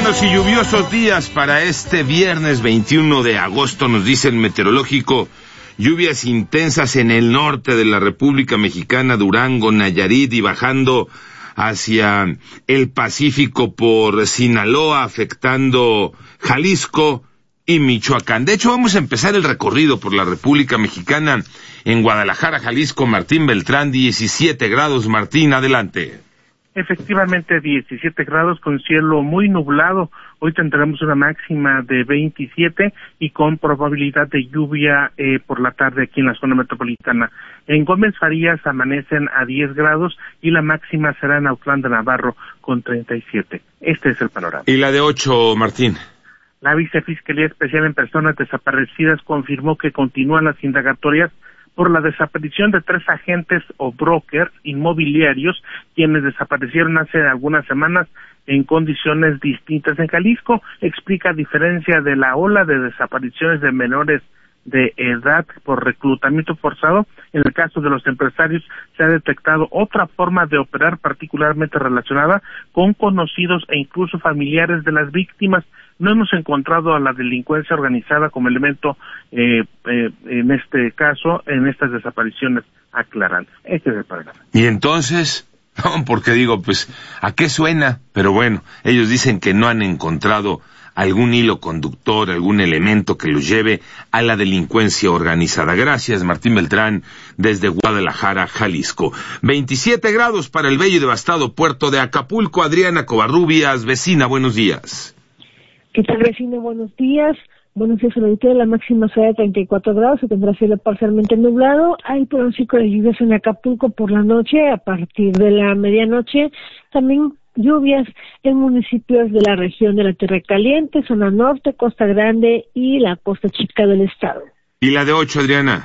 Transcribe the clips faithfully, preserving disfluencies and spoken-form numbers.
buenos y lluviosos días para este viernes veintiuno de agosto, nos dice el meteorológico. Lluvias intensas en el norte de la República Mexicana, Durango, Nayarit y bajando hacia el Pacífico por Sinaloa, afectando Jalisco y Michoacán. De hecho, vamos a empezar el recorrido por la República Mexicana en Guadalajara, Jalisco. Martín Beltrán, diecisiete grados. Martín, adelante. Efectivamente, diecisiete grados con cielo muy nublado. Hoy tendremos una máxima de veintisiete y con probabilidad de lluvia eh, por la tarde aquí en la zona metropolitana. En Gómez Farías amanecen a diez grados y la máxima será en Autlán de Navarro con treinta y siete. Este es el panorama. ¿Y la de ocho, Martín? La Vicefiscalía Especial en Personas Desaparecidas confirmó que continúan las indagatorias por la desaparición de tres agentes o brokers inmobiliarios quienes desaparecieron hace algunas semanas en condiciones distintas en Jalisco. Explica a diferencia de la ola de desapariciones de menores de edad por reclutamiento forzado, en el caso de los empresarios se ha detectado otra forma de operar particularmente relacionada con conocidos e incluso familiares de las víctimas. No hemos encontrado a la delincuencia organizada como elemento eh, eh, en este caso, en estas desapariciones, aclaran. Este es el panorama. Y entonces, no, porque digo, pues, ¿a qué suena? Pero bueno, ellos dicen que no han encontrado algún hilo conductor, algún elemento que los lleve a la delincuencia organizada. Gracias, Martín Beltrán, desde Guadalajara, Jalisco. veintisiete grados para el bello y devastado puerto de Acapulco. Adriana Covarrubias, vecina, buenos días. ¿Qué tal, vecino? Buenos días. Buenos días, el auditorio. La máxima será de treinta y cuatro grados, se tendrá cielo parcialmente nublado. Hay pronóstico de lluvias en Acapulco por la noche, a partir de la medianoche. También lluvias en municipios de la región de la Tierra Caliente, zona norte, Costa Grande y la costa chica del estado. ¿Y la de ocho, Adriana?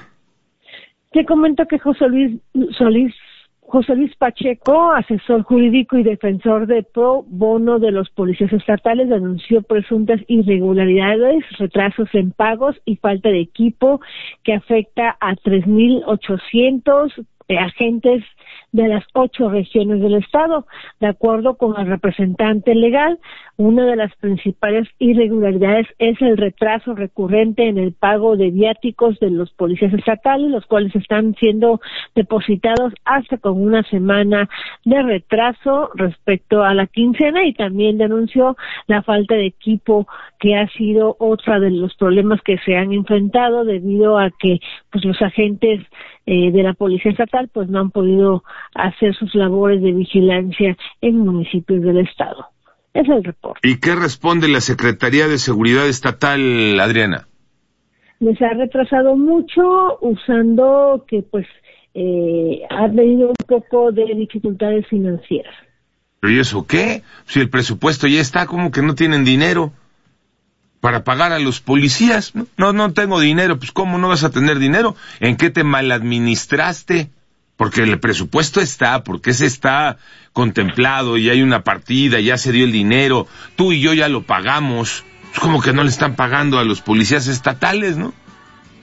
Te comento que José Luis Solís José Luis Pacheco, asesor jurídico y defensor de pro bono de los policías estatales, denunció presuntas irregularidades, retrasos en pagos y falta de equipo que afecta a tres mil ochocientos eh, agentes de las ocho regiones del estado. De acuerdo con el representante legal, una de las principales irregularidades es el retraso recurrente en el pago de viáticos de los policías estatales, los cuales están siendo depositados hasta con una semana de retraso respecto a la quincena, y también denunció la falta de equipo, que ha sido otra de los problemas que se han enfrentado debido a que pues los agentes eh, de la policía estatal pues no han podido hacer sus labores de vigilancia en municipios del estado. Es el reporte. ¿Y qué responde la Secretaría de Seguridad Estatal, Adriana? Les ha retrasado mucho, usando que pues eh, ha tenido un poco de dificultades financieras. ¿Pero y eso qué? Si el presupuesto ya está, ¿cómo que no tienen dinero para pagar a los policías? No, no, no tengo dinero. Pues ¿cómo no vas a tener dinero? ¿En qué te maladministraste? Porque el presupuesto está, porque ese está contemplado y hay una partida, ya se dio el dinero, tú y yo ya lo pagamos. Es como que no le están pagando a los policías estatales, ¿no?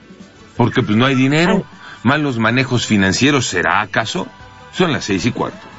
Porque pues no hay dinero. Malos manejos financieros, ¿será acaso? Son las seis y cuarto.